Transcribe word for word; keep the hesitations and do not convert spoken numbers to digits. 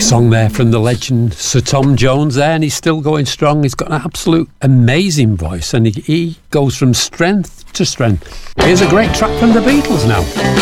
song there from the legend Sir Tom Jones there, and he's still going strong. He's got an absolute amazing voice, and he, he goes from strength to strength. Here's a great track from the Beatles now.